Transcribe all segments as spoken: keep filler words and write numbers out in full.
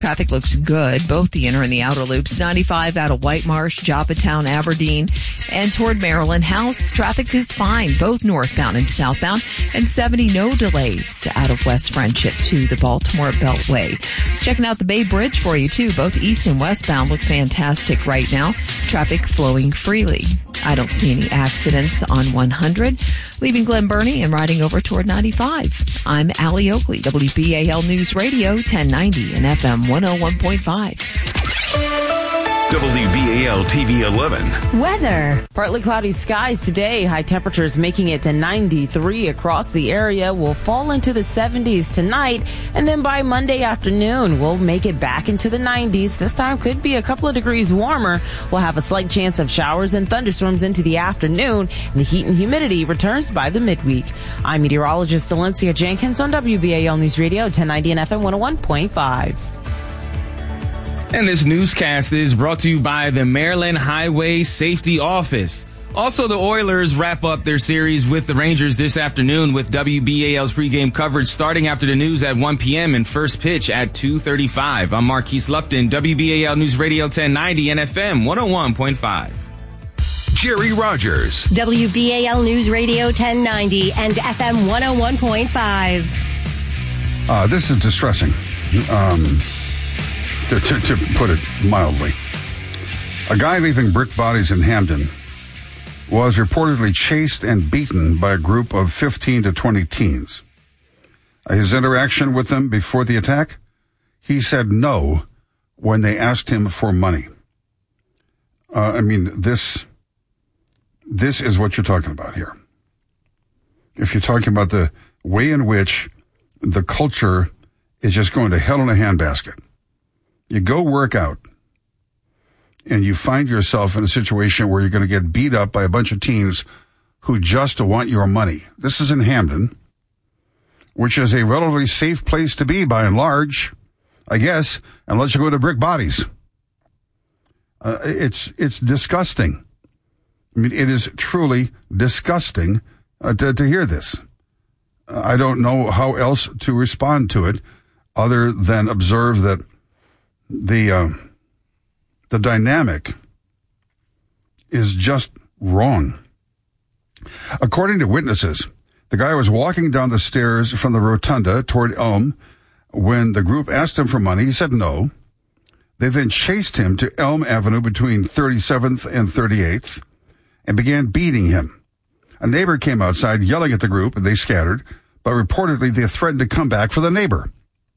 Traffic looks good, both the inner and the outer loops. ninety-five out of White Marsh, Joppatown, Aberdeen, and toward Maryland House. Traffic is fine, both northbound and southbound. And seventy, no delays out of West Friendship to the Baltimore Beltway. Just checking out the Bay Bridge for you, too. Both east and westbound look fantastic right now. Traffic flowing freely. I don't see any accidents on one hundred. Leaving Glen Burnie and riding over toward ninety-five. I'm Allie Oakley, W B A L News Radio, ten ninety and F M one oh one point five. W B A L T V eleven. Weather. Partly cloudy skies today. High temperatures making it to ninety-three across the area. We'll fall into the seventies tonight. And then by Monday afternoon, we'll make it back into the nineties. This time could be a couple of degrees warmer. We'll have a slight chance of showers and thunderstorms into the afternoon. And the heat and humidity returns by the midweek. I'm meteorologist Valencia Jenkins on W B A L News Radio, ten ninety and F M one oh one point five. And this newscast is brought to you by the Maryland Highway Safety Office. Also, the Oilers wrap up their series with the Rangers this afternoon with W B A L's pregame coverage starting after the news at one p.m. and first pitch at two thirty-five. I'm Marquise Lupton, W B A L News Radio ten ninety and F M one oh one point five. Jerry Rogers. W B A L News Radio ten ninety and F M one oh one point five. Uh, this is distressing. Um... To, to, to put it mildly. A guy leaving brick bodies in Hamden was reportedly chased and beaten by a group of fifteen to twenty teens. His interaction with them before the attack, he said no when they asked him for money. Uh, I mean, this, this is what you're talking about here. If you're talking about the way in which the culture is just going to hell in a handbasket. You go work out, and you find yourself in a situation where you're going to get beat up by a bunch of teens who just want your money. This is in Hamden, which is a relatively safe place to be by and large, I guess, unless you go to brick bodies. Uh, it's it's disgusting. I mean, it is truly disgusting uh, to, to hear this. Uh, I don't know how else to respond to it other than observe that The uh, the dynamic is just wrong. According to witnesses, the guy was walking down the stairs from the rotunda toward Elm when the group asked him for money. He said no. They then chased him to Elm Avenue between thirty-seventh and thirty-eighth and began beating him. A neighbor came outside yelling at the group, and they scattered, but reportedly they threatened to come back for the neighbor.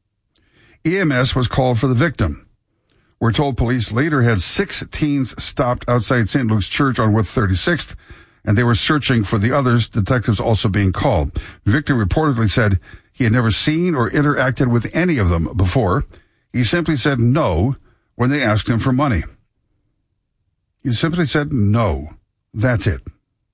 E M S was called for the victim. We're told police later had six teens stopped outside Saint Luke's Church on West thirty-sixth, and they were searching for the others, detectives also being called. The victim reportedly said he had never seen or interacted with any of them before. He simply said no when they asked him for money. He simply said no. That's it.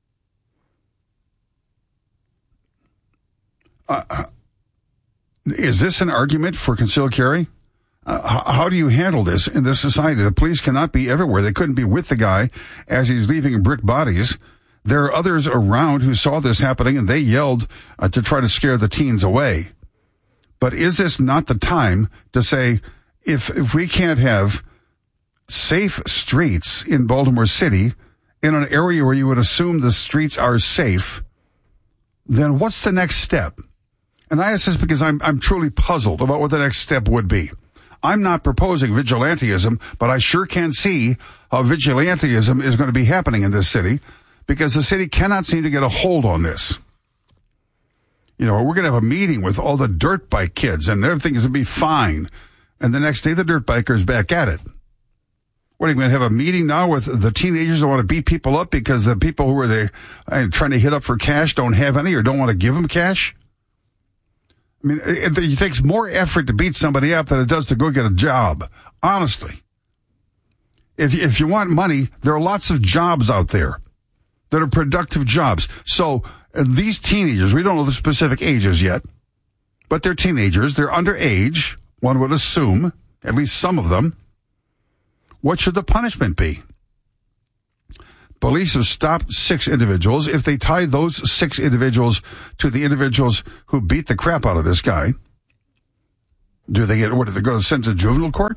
Uh, is this an argument for concealed carry? Uh, how do you handle this in this society? The police cannot be everywhere. They couldn't be with the guy as he's leaving brick bodies. There are others around who saw this happening, and they yelled uh, to try to scare the teens away. But is this not the time to say, if if we can't have safe streets in Baltimore City, in an area where you would assume the streets are safe, then what's the next step? And I ask this because I'm I'm truly puzzled about what the next step would be. I'm not proposing vigilantism, but I sure can see how vigilantism is going to be happening in this city because the city cannot seem to get a hold on this. You know, we're going to have a meeting with all the dirt bike kids and everything is going to be fine. And the next day, the dirt biker's back at it. What, are you going to have a meeting now with the teenagers that want to beat people up because the people who are they uh, trying to hit up for cash don't have any or don't want to give them cash? I mean, it, it takes more effort to beat somebody up than it does to go get a job. Honestly. If, if you want money, there are lots of jobs out there that are productive jobs. So uh, these teenagers, we don't know the specific ages yet, but they're teenagers. They're underage, one would assume, at least some of them. What should the punishment be? Police have stopped six individuals. If they tie those six individuals to the individuals who beat the crap out of this guy, Do they get, what, do they go sent to juvenile court?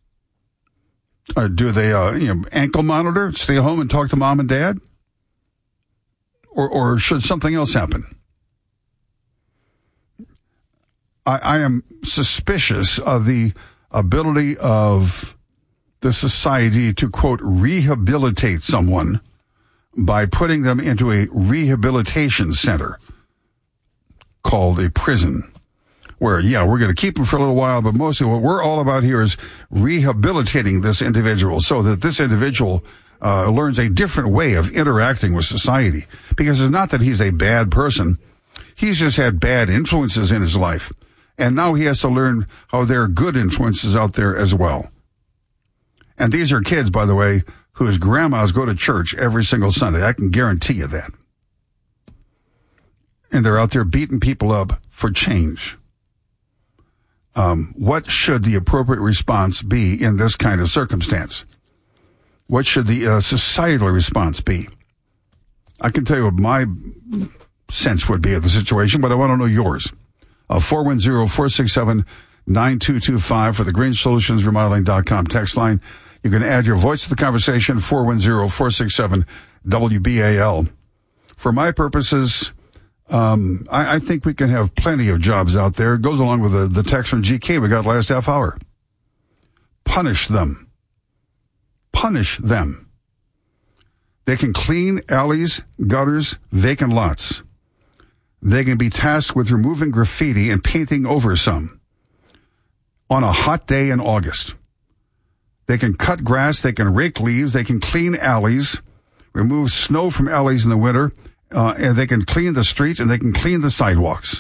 Or do they, uh, you know, ankle monitor, stay home and talk to mom and dad? Or, or should something else happen? I, I am suspicious of the ability of the society to, quote, rehabilitate someone by putting them into a rehabilitation center called a prison, where, yeah, we're going to keep them for a little while, but mostly what we're all about here is rehabilitating this individual so that this individual uh, learns a different way of interacting with society. Because it's not that he's a bad person. He's just had bad influences in his life. And now he has to learn how there are good influences out there as well. And these are kids, by the way, whose grandmas go to church every single Sunday. I can guarantee you that. And they're out there beating people up for change. Um, what should the appropriate response be in this kind of circumstance? What should the uh, societal response be? I can tell you what my sense would be of the situation, but I want to know yours. Uh, four one zero, four six seven, nine two two five for the green solutions remodeling dot com text line. You can add your voice to the conversation, four one zero, four six seven, W B A L. For my purposes, um, I, I think we can have plenty of jobs out there. It goes along with the, the text from G K we got last half hour. Punish them. Punish them. They can clean alleys, gutters, vacant lots. They can be tasked with removing graffiti and painting over some on a hot day in August. They can cut grass, they can rake leaves, they can clean alleys, remove snow from alleys in the winter, uh, and they can clean the streets and they can clean the sidewalks.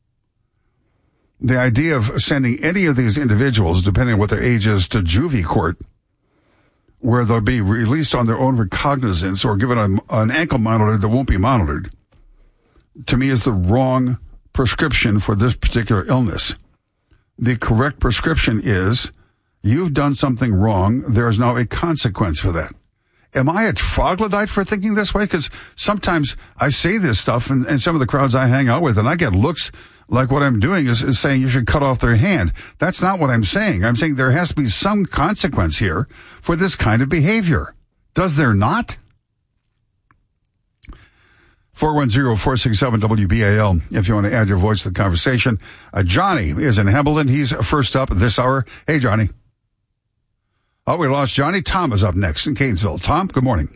The idea of sending any of these individuals, depending on what their age is, to juvie court, where they'll be released on their own recognizance or given a, an ankle monitor that won't be monitored, to me is the wrong prescription for this particular illness. The correct prescription is, you've done something wrong. There is now a consequence for that. Am I a troglodyte for thinking this way? Because sometimes I say this stuff in, in some of the crowds I hang out with, and I get looks like what I'm doing is, is saying you should cut off their hand. That's not what I'm saying. I'm saying there has to be some consequence here for this kind of behavior. Does there not? four one zero, four six seven, W B A L if you want to add your voice to the conversation. Uh, Johnny is in Hamilton. He's first up this hour. Hey, Johnny. Oh, we lost Johnny. Tom is up next in Catonsville. Tom, good morning.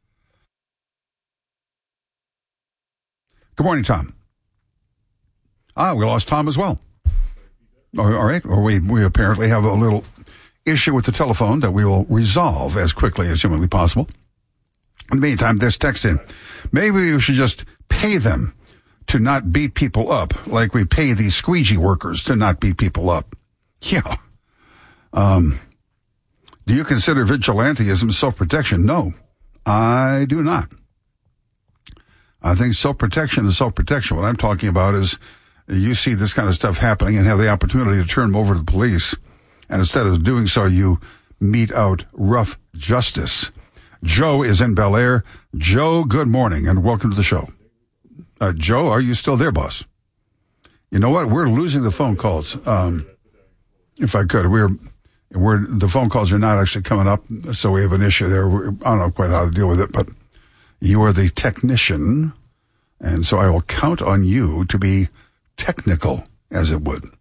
Good morning, Tom. Ah, we lost Tom as well. All right. Well, we, we apparently have a little issue with the telephone that we will resolve as quickly as humanly possible. In the meantime, this text in. Maybe we should just pay them to not beat people up like we pay these squeegee workers to not beat people up. Yeah. Um, do you consider vigilantism self-protection? No, I do not. I think self-protection is self-protection. What I'm talking about is you see this kind of stuff happening and have the opportunity to turn them over to the police. And instead of doing so, you mete out rough justice. Joe is in Bel Air. Joe, good morning and welcome to the show. Uh, Joe, are you still there, boss? You know what? We're losing the phone calls. Um, if I could, we're, we're, the phone calls are not actually coming up. So we have an issue there. We're, I don't know quite how to deal with it, but you are the technician. And so I will count on you to be technical, as it would.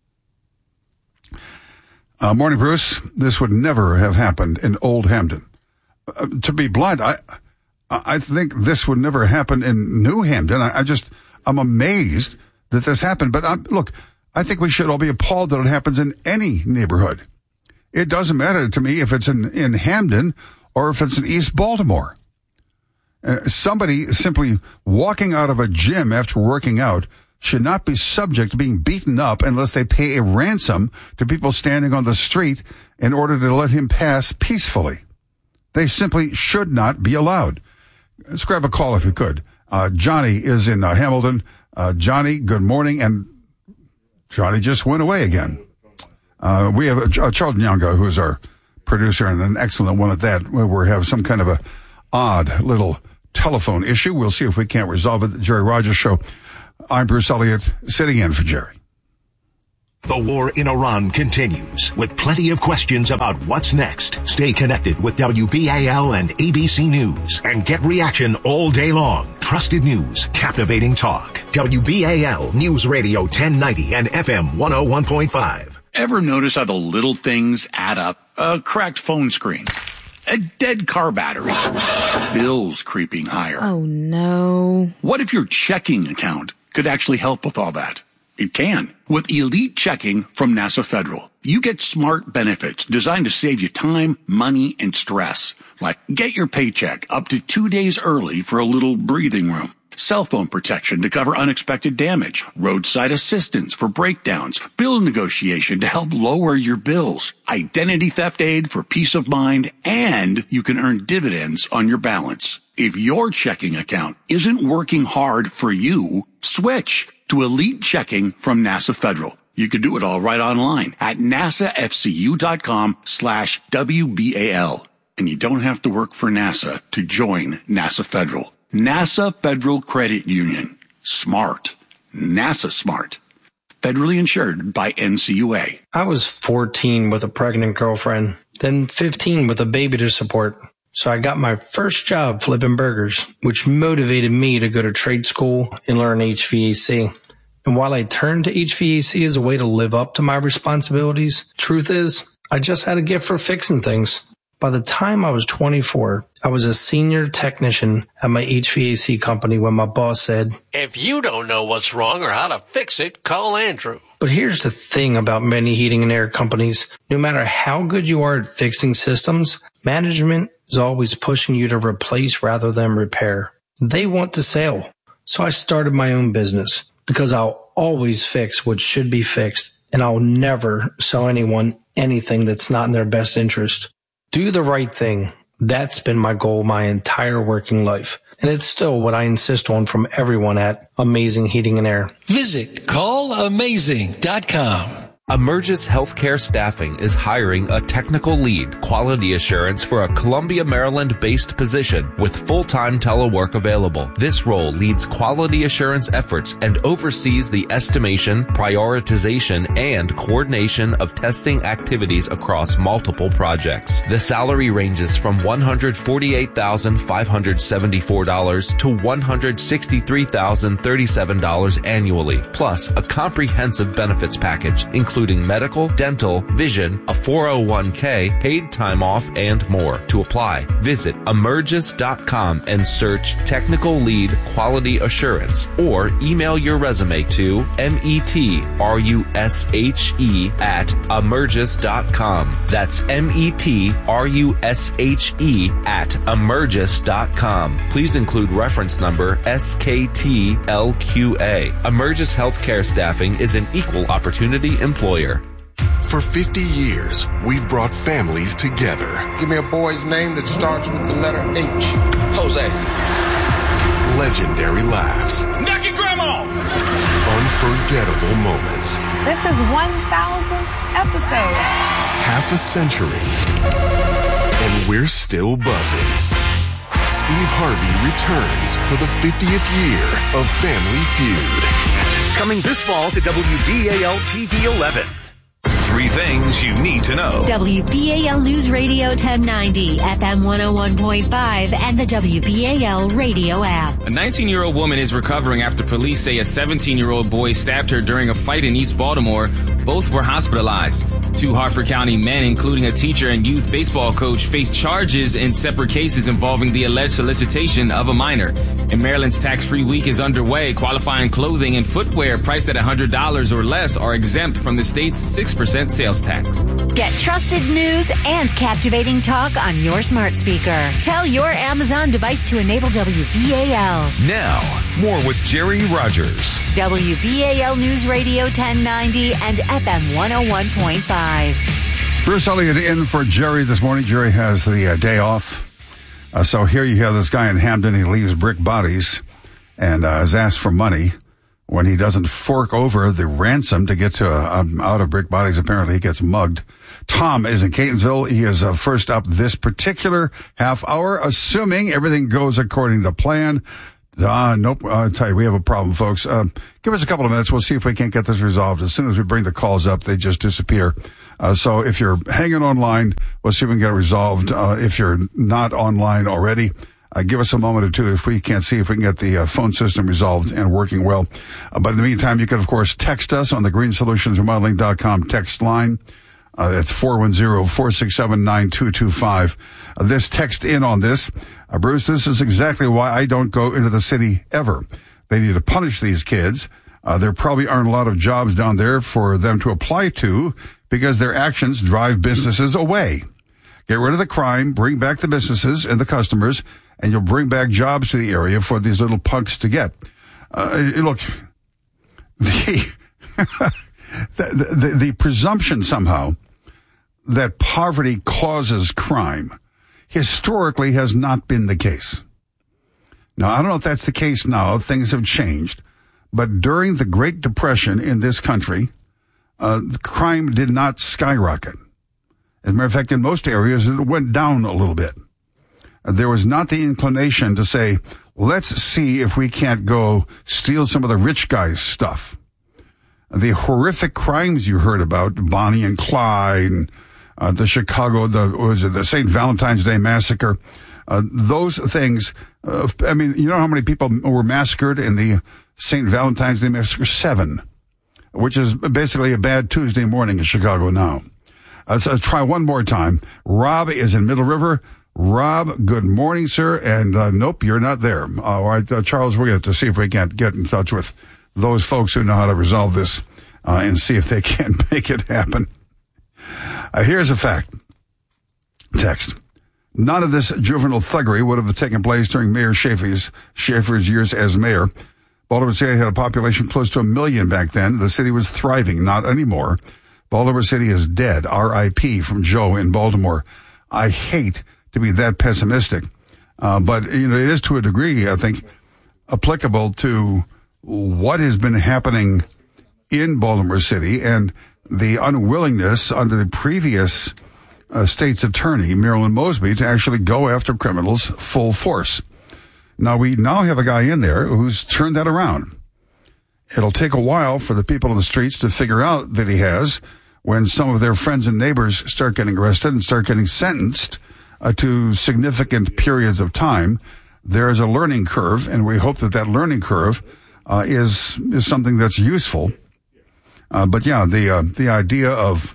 Uh, morning, Bruce. This would never have happened in Old Hampton. Uh, to be blunt, I I think this would never happen in New Hampton. I, I just, I'm amazed that this happened. But I'm, look, I think we should all be appalled that it happens in any neighborhood. It doesn't matter to me if it's in, in Hamden or if it's in East Baltimore. Uh, somebody simply walking out of a gym after working out should not be subject to being beaten up unless they pay a ransom to people standing on the street in order to let him pass peacefully. They simply should not be allowed. Let's grab a call if you could. Uh, Johnny is in uh, Hamilton. Uh, Johnny, good morning. And Johnny just went away again. Uh, we have a, a Charlton Yonga, who is our producer and an excellent one at that. We have some kind of a odd little telephone issue. We'll see if we can't resolve it. The Jerry Rogers Show. I'm Bruce Elliott, sitting in for Jerry. The war in Iran continues, with plenty of questions about what's next. Stay connected with W B A L and A B C News and get reaction all day long. Trusted news, captivating talk. W B A L News Radio ten ninety and F M one oh one point five. Ever notice how the little things add up? A cracked phone screen, a dead car battery, bills creeping higher. Oh, no. What if your checking account could actually help with all that? It can. With Elite Checking from NASA Federal, you get smart benefits designed to save you time, money, and stress. Like get your paycheck up to two days early for a little breathing room. Cell phone protection to cover unexpected damage. Roadside assistance for breakdowns. Bill negotiation to help lower your bills. Identity theft aid for peace of mind. And you can earn dividends on your balance. If your checking account isn't working hard for you, switch to Elite Checking from NASA Federal. You can do it all right online at nasafcu.com slash WBAL. And you don't have to work for NASA to join NASA Federal. NASA Federal Credit Union. Smart. NASA smart. Federally insured by N C U A. I was fourteen with a pregnant girlfriend, then fifteen with a baby to support. So I got my first job flipping burgers, which motivated me to go to trade school and learn H V A C. And while I turned to H V A C as a way to live up to my responsibilities, truth is, I just had a gift for fixing things. By the time I was twenty-four, I was a senior technician at my H V A C company when my boss said, "If you don't know what's wrong or how to fix it, call Andrew." But here's the thing about many heating and air companies. No matter how good you are at fixing systems, management is always pushing you to replace rather than repair. They want to sell. So I started my own business because I'll always fix what should be fixed, and I'll never sell anyone anything that's not in their best interest. Do the right thing. That's been my goal my entire working life. And it's still what I insist on from everyone at Amazing Heating and Air. Visit call amazing dot com. Emergis Healthcare Staffing is hiring a technical lead, quality assurance for a Columbia, Maryland-based position with full-time telework available. This role leads quality assurance efforts and oversees the estimation, prioritization, and coordination of testing activities across multiple projects. The salary ranges from one hundred forty-eight thousand five hundred seventy-four dollars to one hundred sixty-three thousand thirty-seven dollars annually, plus a comprehensive benefits package, including including medical, dental, vision, a four oh one k, paid time off, and more. To apply, visit emergis dot com and search Technical Lead Quality Assurance, or email your resume to metrushe at emergis dot com. That's metrushe at emergis dot com. Please include reference number S K T L Q A. Emergis Healthcare Staffing is an equal opportunity employer. For fifty years, we've brought families together. Give me a boy's name that starts with the letter H. Jose. Legendary laughs. Nucky Grandma! Unforgettable moments. This is one thousandth episode. Half a century. And we're still buzzing. Steve Harvey returns for the fiftieth year of Family Feud. Coming this fall to W B A L T V eleven. Three things you need to know. W B A L News Radio ten ninety, F M one oh one point five, and the W B A L radio app. A nineteen-year-old woman is recovering after police say a seventeen-year-old boy stabbed her during a fight in East Baltimore. Both were hospitalized. Two Harford County men, including a teacher and youth baseball coach, face charges in separate cases involving the alleged solicitation of a minor. And Maryland's tax-free week is underway. Qualifying clothing and footwear priced at one hundred dollars or less are exempt from the state's six percent sales tax. Get trusted news and captivating talk on your smart speaker. Tell your Amazon device to enable W B A L. Now, more with Jerry Rogers. W B A L News Radio ten ninety and F M one oh one point five. Bruce Elliott in for Jerry this morning. Jerry has the uh, day off. Uh, so here you have this guy in Hamden. He leaves brick bodies and uh, is asked for money. When he doesn't fork over the ransom to get to uh, um, out of brick bodies, apparently he gets mugged. Tom is in Catonsville. He is uh, first up this particular half hour, assuming everything goes according to plan. Uh, nope. I'll tell you, we have a problem, folks. Uh, give us a couple of minutes. We'll see if we can't get this resolved. As soon as we bring the calls up, they just disappear. Uh, so if you're hanging online, we'll see if we can get it resolved. Uh, if you're not online already, uh, give us a moment or two if we can't see if we can get the uh, phone system resolved and working well. Uh, but in the meantime, you can, of course, text us on the green solutions remodeling dot com text line. Uh, it's four one zero, four six seven, nine two two five. Uh, this text in on this. Uh, Bruce, this is exactly why I don't go into the city ever. They need to punish these kids. Uh, there probably aren't a lot of jobs down there for them to apply to because their actions drive businesses away. Get rid of the crime, bring back the businesses and the customers, and you'll bring back jobs to the area for these little punks to get. Uh, look, the, the, the, the presumption somehow that poverty causes crime historically has not been the case. Now, I don't know if that's the case now. Things have changed. But during the Great Depression in this country, uh, crime did not skyrocket. As a matter of fact, in most areas, it went down a little bit. Uh, there was not the inclination to say, let's see if we can't go steal some of the rich guys' stuff. The horrific crimes you heard about, Bonnie and Clyde, and Uh, the Chicago, the, what was it, the Saint Valentine's Day Massacre, uh, those things, uh, I mean, you know how many people were massacred in the Saint Valentine's Day Massacre? Seven, which is basically a bad Tuesday morning in Chicago now. Uh, so let's try one more time. Rob is in Middle River. Rob, good morning, sir. And, uh, nope, you're not there. All right, uh, Charles, we're going to see if we can't get in touch with those folks who know how to resolve this, uh, and see if they can make it happen. Uh, here's a fact. Text. None of this juvenile thuggery would have taken place during Mayor Schaefer's, Schaefer's years as mayor. Baltimore City had a population close to a million back then. The city was thriving, not anymore. Baltimore City is dead. R I P from Joe in Baltimore. I hate to be that pessimistic, uh, but you know it is to a degree, I think, applicable to what has been happening in Baltimore City and the unwillingness under the previous uh, state's attorney, Marilyn Mosby, to actually go after criminals full force. Now, we now have a guy in there who's turned that around. It'll take a while for the people in the streets to figure out that he has when some of their friends and neighbors start getting arrested and start getting sentenced uh, to significant periods of time. There is a learning curve, and we hope that that learning curve uh, is is something that's useful. Uh, but yeah, the, uh, the idea of,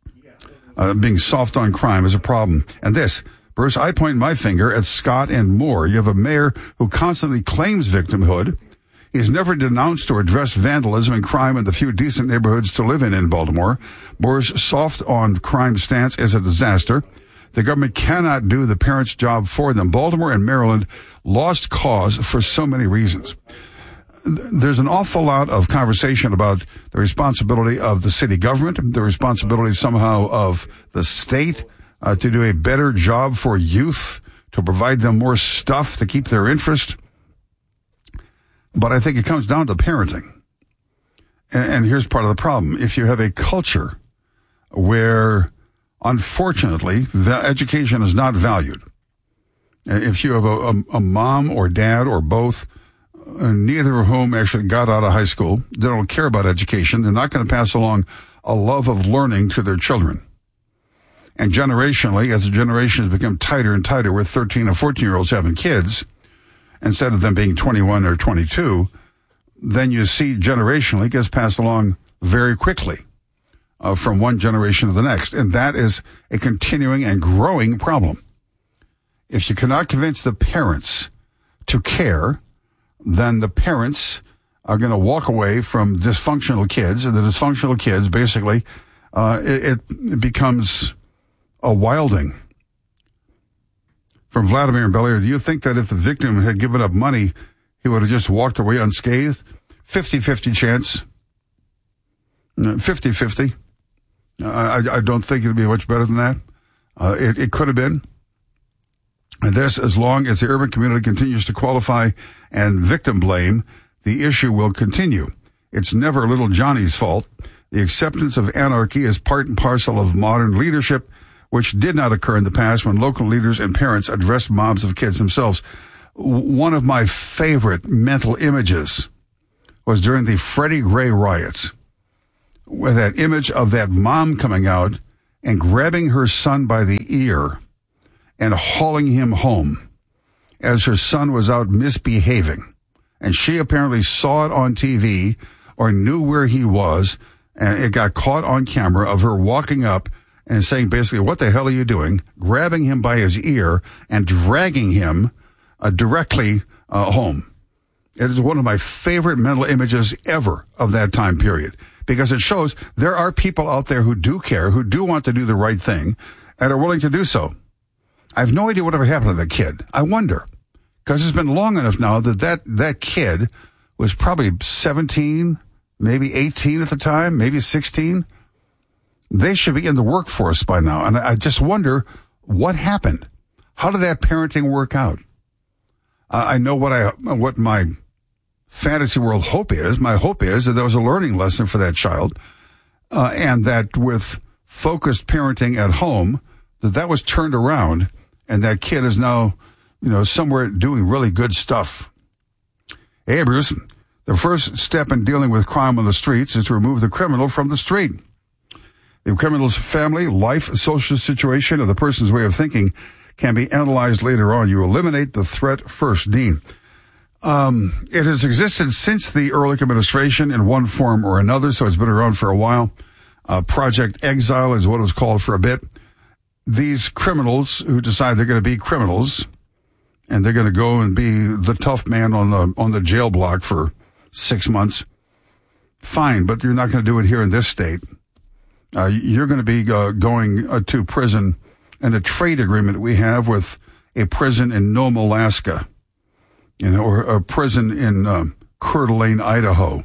uh, being soft on crime is a problem. And this, Bruce, I point my finger at Scott and Moore. You have a mayor who constantly claims victimhood. He's never denounced or addressed vandalism and crime in the few decent neighborhoods to live in in Baltimore. Moore's soft on crime stance is a disaster. The government cannot do the parents' job for them. Baltimore and Maryland lost cause for so many reasons. There's an awful lot of conversation about the responsibility of the city government, the responsibility somehow of the state uh, to do a better job for youth, to provide them more stuff to keep their interest. But I think it comes down to parenting. And, and here's part of the problem. If you have a culture where, unfortunately, the education is not valued, if you have a, a, a mom or dad or both, Uh, neither of whom actually got out of high school, they don't care about education, they're not going to pass along a love of learning to their children. And generationally, as the generation has become tighter and tighter with thirteen or fourteen year olds having kids, instead of them being twenty-one or twenty-two, then you see generationally it gets passed along very quickly uh, from one generation to the next. And that is a continuing and growing problem. If you cannot convince the parents to care, then the parents are going to walk away from dysfunctional kids, and the dysfunctional kids, basically, uh, it, it becomes a wilding. From Vladimir and Bel Air, do you think that if the victim had given up money, he would have just walked away unscathed? fifty-fifty chance. fifty-fifty. I, I don't think it would be much better than that. Uh, it, it could have been. And this, as long as the urban community continues to qualify and victim blame, the issue will continue. It's never little Johnny's fault. The acceptance of anarchy is part and parcel of modern leadership, which did not occur in the past when local leaders and parents addressed mobs of kids themselves. one of my favorite mental images was during the Freddie Gray riots, with that image of that mom coming out and grabbing her son by the ear and hauling him home as her son was out misbehaving. And she apparently saw it on T V or knew where he was, and it got caught on camera of her walking up and saying basically, what the hell are you doing? Grabbing him by his ear and dragging him uh, directly uh, home. It is one of my favorite mental images ever of that time period, because it shows there are people out there who do care, who do want to do the right thing, and are willing to do so. I have no idea whatever happened to that kid. I wonder, because it's been long enough now that that, that kid was probably seventeen, maybe eighteen at the time, maybe sixteen. They should be in the workforce by now. And I just wonder what happened. How did that parenting work out? Uh, I know what I, what my fantasy world hope is. My hope is that there was a learning lesson for that child, uh, and that with focused parenting at home, that that was turned around and that kid is now, you know, somewhere doing really good stuff. Hey, Bruce, the first step in dealing with crime on the streets is to remove the criminal from the street. The criminal's family, life, social situation, or the person's way of thinking can be analyzed later on. You eliminate the threat first. Dean. Um, it has existed since the Ehrlich administration in one form or another, so it's been around for a while. Uh, Project Exile is what it was called for a bit. These criminals who decide they're going to be criminals and they're going to go and be the tough man on the on the jail block for six months, fine, but you're not going to do it here in this state. Uh, you're going to be uh, going uh, to prison in a trade agreement we have with a prison in Nome, Alaska, you know, or a prison in um, Coeur d'Alene, Idaho,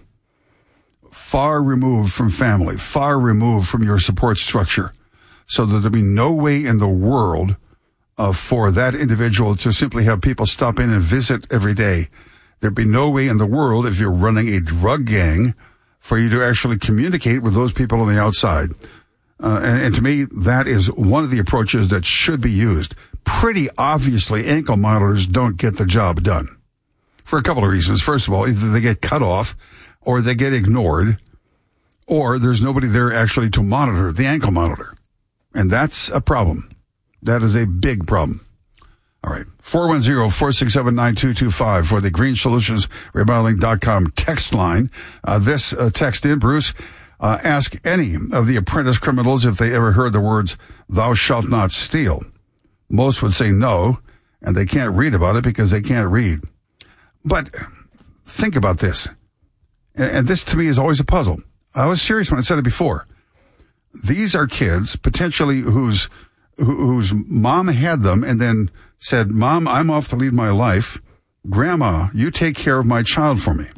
far removed from family, far removed from your support structure, so that there'll be no way in the world uh, for that individual to simply have people stop in and visit every day. There'd be no way in the world, if you're running a drug gang, for you to actually communicate with those people on the outside. Uh, and, and to me, that is one of the approaches that should be used. Pretty obviously, ankle monitors don't get the job done for a couple of reasons. First of all, either they get cut off or they get ignored, or there's nobody there actually to monitor the ankle monitor. And that's a problem. That is a big problem. All right. four one zero, four six seven, nine two two five for the Green Solutions Remodeling dot com text line. Uh, this uh, text in, Bruce, uh, ask any of the apprentice criminals if they ever heard the words, thou shalt not steal. Most would say no, and they can't read about it because they can't read. But think about this. And, and this to me is always a puzzle. I was serious when I said it before. These are kids potentially whose, whose mom had them and then said, Mom, I'm off to lead my life. Grandma, you take care of my child for me.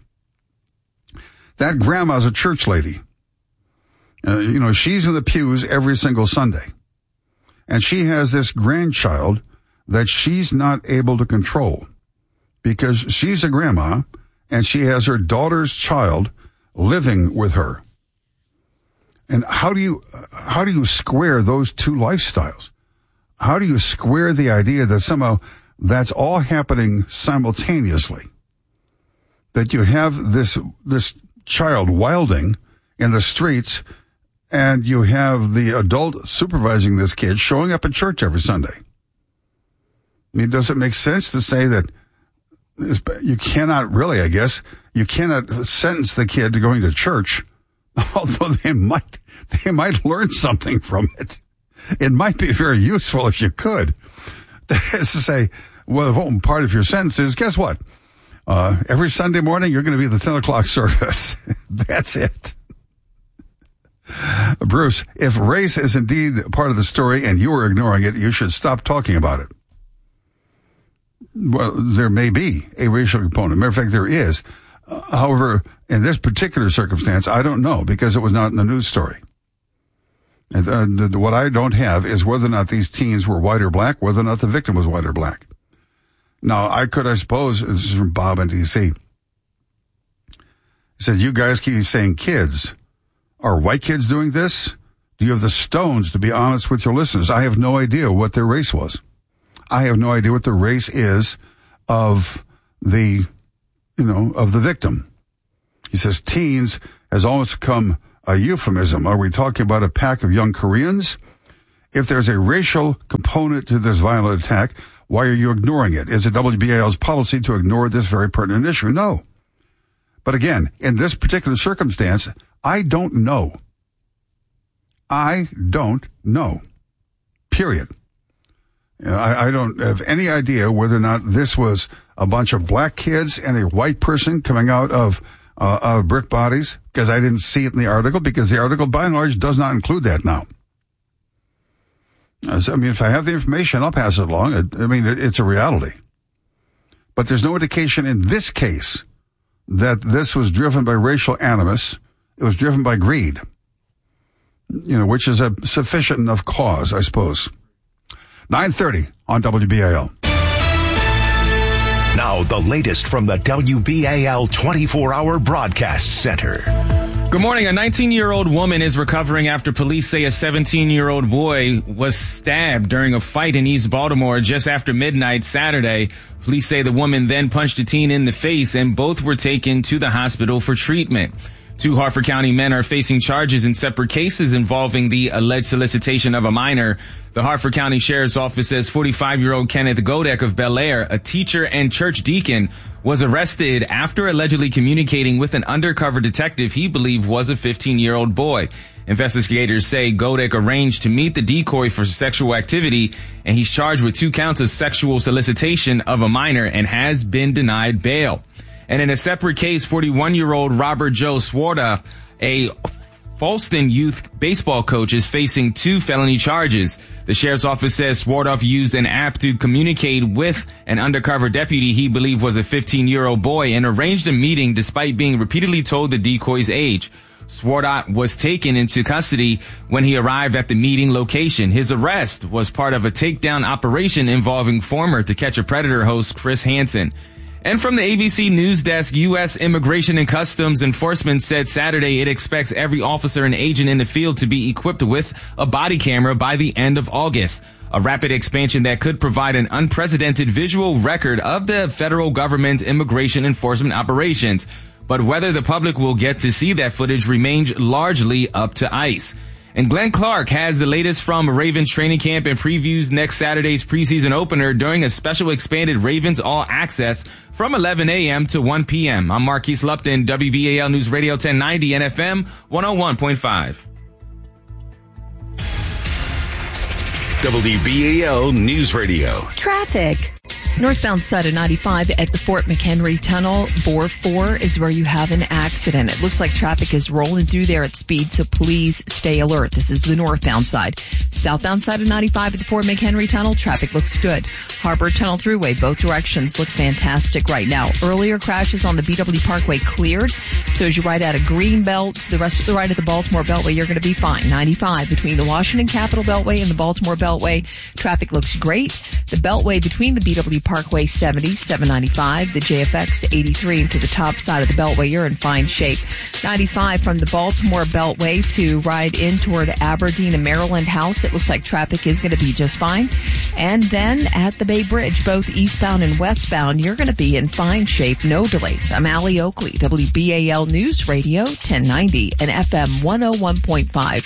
That grandma's a church lady. Uh, you know, she's in the pews every single Sunday. And she has this grandchild that she's not able to control because she's a grandma and she has her daughter's child living with her. And how do you, how do you square those two lifestyles? How do you square the idea that somehow that's all happening simultaneously? That you have this, this child wilding in the streets and you have the adult supervising this kid showing up at church every Sunday. I mean, does it make sense to say that you cannot really, I guess, you cannot sentence the kid to going to church, although they might, they might learn something from it. It might be very useful if you could. That is to say, well, part of your sentence is, guess what? Uh, every Sunday morning, you're going to be at the ten o'clock service. That's it. Bruce, if race is indeed part of the story and you are ignoring it, you should stop talking about it. Well, there may be a racial component. Matter of fact, there is. Uh, however, in this particular circumstance, I don't know because it was not in the news story. And uh, the, what I don't have is whether or not these teens were white or black, whether or not the victim was white or black. Now, I could, I suppose, this is from Bob in D C. He said, you guys keep saying kids. Are white kids doing this? Do you have the stones to be honest with your listeners? I have no idea what their race was. I have no idea what the race is of the, you know, of the victim. He says teens has almost become a euphemism. Are we talking about a pack of young Koreans? If there's a racial component to this violent attack, why are you ignoring it? Is it W B A L's policy to ignore this very pertinent issue? No. But again, in this particular circumstance, I don't know. I don't know. Period. You know, I, I don't have any idea whether or not this was a bunch of black kids and a white person coming out of, uh, of brick bodies, because I didn't see it in the article, because the article by and large does not include that now. Uh, so, I mean, if I have the information, I'll pass it along. I, I mean, it, it's a reality. But there's no indication in this case that this was driven by racial animus. It was driven by greed, you know, which is a sufficient enough cause, I suppose. nine thirty on W B A L. Now, the latest from the W B A L twenty-four hour Broadcast Center. Good morning. A nineteen-year-old woman is recovering after police say a seventeen-year-old boy was stabbed during a fight in East Baltimore just after midnight Saturday. Police say the woman then punched a teen in the face, and both were taken to the hospital for treatment. Two Harford County men are facing charges in separate cases involving the alleged solicitation of a minor. The Harford County Sheriff's Office says forty-five-year-old Kenneth Godek of Bel Air, a teacher and church deacon, was arrested after allegedly communicating with an undercover detective he believed was a fifteen-year-old boy. Investigators say Godek arranged to meet the decoy for sexual activity, and he's charged with two counts of sexual solicitation of a minor and has been denied bail. And in a separate case, forty-one-year-old Robert Joe Swarta, a Folston youth baseball coach, is facing two felony charges. The sheriff's office says Swartoff used an app to communicate with an undercover deputy he believed was a fifteen-year-old boy and arranged a meeting despite being repeatedly told the decoy's age. Swartoff was taken into custody when he arrived at the meeting location. His arrest was part of a takedown operation involving former To Catch a Predator host Chris Hansen. And from the A B C News Desk, U S Immigration and Customs Enforcement said Saturday it expects every officer and agent in the field to be equipped with a body camera by the end of August. A rapid expansion that could provide an unprecedented visual record of the federal government's immigration enforcement operations. But whether the public will get to see that footage remains largely up to ICE. And Glenn Clark has the latest from Ravens training camp and previews next Saturday's preseason opener during a special expanded Ravens All Access from eleven a.m. to one p.m. I'm Marquise Lupton, W B A L News Radio ten ninety and F M one oh one point five. W B A L News Radio. Traffic. Northbound side of ninety-five at the Fort McHenry Tunnel, Bore four is where you have an accident. It looks like traffic is rolling through there at speed, so please stay alert. This is the northbound side. Southbound side of ninety-five at the Fort McHenry Tunnel, traffic looks good. Harbor Tunnel Thruway, both directions look fantastic right now. Earlier crashes on the B W Parkway cleared, so as you ride out of Greenbelt, the rest of the ride at the Baltimore Beltway, you're going to be fine. ninety-five between the Washington Capitol Beltway and the Baltimore Beltway, traffic looks great. The Beltway between the B W Parkway seventy, seven ninety-five, the J F X eighty-three into the top side of the Beltway, you're in fine shape. ninety-five from the Baltimore Beltway to ride in toward Aberdeen and Maryland House, it looks like traffic is going to be just fine. And then at the Bay Bridge, both eastbound and westbound, you're going to be in fine shape, no delays. I'm Allie Oakley, W B A L News Radio ten ninety and F M one oh one point five.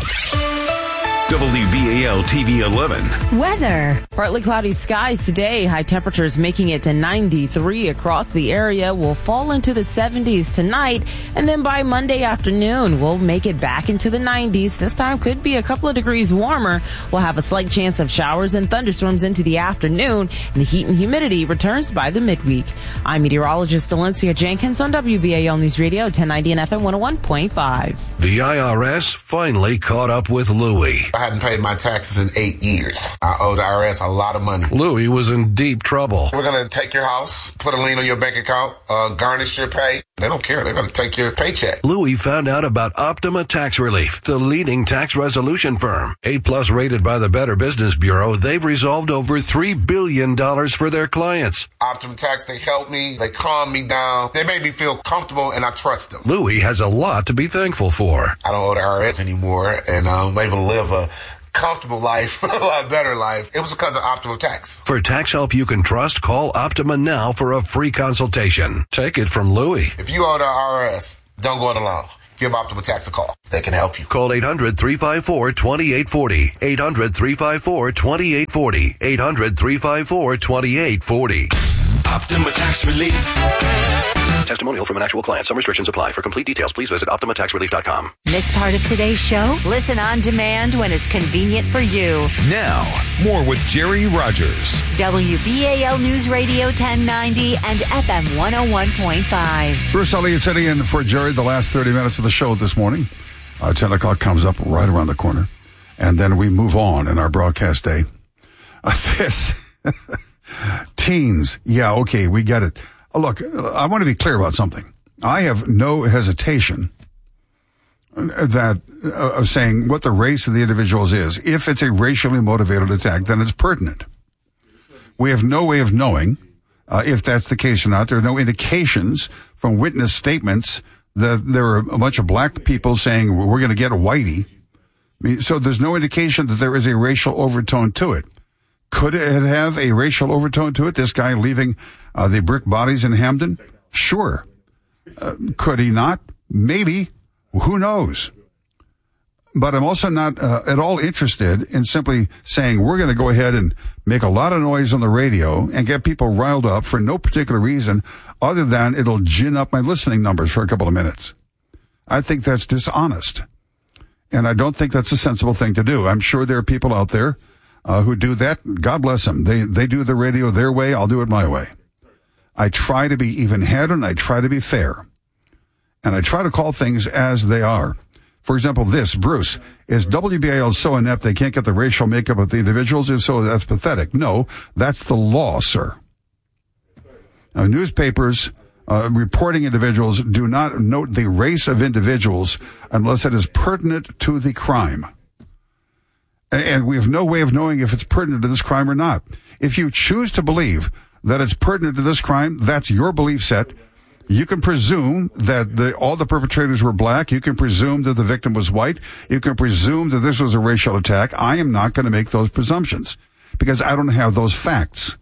W B A L T V eleven. Weather. Partly cloudy skies today. High temperatures making it to ninety-three across the area. Will fall into the seventies tonight. And then by Monday afternoon, we'll make it back into the nineties. This time could be a couple of degrees warmer. We'll have a slight chance of showers and thunderstorms into the afternoon. And the heat and humidity returns by the midweek. I'm meteorologist Valencia Jenkins on W B A L News Radio ten ninety and F M one oh one point five. The I R S finally caught up with Louie. I hadn't paid my taxes in eight years. I owe the I R S a lot of money. Louie was in deep trouble. We're going to take your house, put a lien on your bank account, uh, garnish your pay. They don't care. They're going to take your paycheck. Louie found out about Optima Tax Relief, the leading tax resolution firm. A-plus rated by the Better Business Bureau, they've resolved over three billion dollars for their clients. Optima Tax, they help me. They calm me down. They make me feel comfortable, and I trust them. Louie has a lot to be thankful for. I don't owe the I R S anymore, and I'm able to live a comfortable life, a lot better life. It was because of Optima Tax. For tax help you can trust, call Optima now for a free consultation. Take it from Louie. If you owe the I R S, don't go it alone. Give Optima Tax a call. They can help you. Call eight hundred, three five four, two eight four zero. eight hundred, three five four, two eight four zero. eight hundred, three five four, two eight four zero. Optima Tax Relief. Testimonial from an actual client. Some restrictions apply. For complete details, please visit optima tax relief dot com. Miss part of today's show? Listen on demand when it's convenient for you. Now, more with Jerry Rogers. W B A L News Radio ten ninety and F M one oh one point five. Bruce Elliott sitting in for Jerry the last thirty minutes of the show this morning. Uh, ten o'clock comes up right around the corner. And then we move on in our broadcast day. Uh, this... Teens. Yeah, okay, we get it. Uh, look, I want to be clear about something. I have no hesitation that uh, of saying what the race of the individuals is. If it's a racially motivated attack, then it's pertinent. We have no way of knowing uh, if that's the case or not. There are no indications from witness statements that there are a bunch of black people saying we're going to get a whitey. I mean, so there's no indication that there is a racial overtone to it. Could it have a racial overtone to it? This guy leaving uh, the brick bodies in Hamden? Sure. Uh, could he not? Maybe. Who knows? But I'm also not uh, at all interested in simply saying we're going to go ahead and make a lot of noise on the radio and get people riled up for no particular reason other than it'll gin up my listening numbers for a couple of minutes. I think that's dishonest. And I don't think that's a sensible thing to do. I'm sure there are people out there Uh, who do that. God bless them. They they do the radio their way. I'll do it my way. I try to be even-handed and I try to be fair. And I try to call things as they are. For example, this, Bruce, is W B A L so inept they can't get the racial makeup of the individuals? If so, that's pathetic. No, that's the law, sir. Now, newspapers uh, reporting individuals do not note the race of individuals unless it is pertinent to the crime. And we have no way of knowing if it's pertinent to this crime or not. If you choose to believe that it's pertinent to this crime, that's your belief set. You can presume that the, all the perpetrators were black. You can presume that the victim was white. You can presume that this was a racial attack. I am not going to make those presumptions because I don't have those facts.